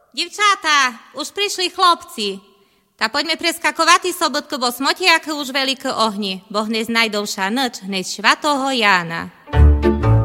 Divčátá, už prišli chlopci. Ta poďme preskakovati sobotko, bo smotiaky už veľké ohni. Boh neznajdovša noč, hneď švatoho Jána.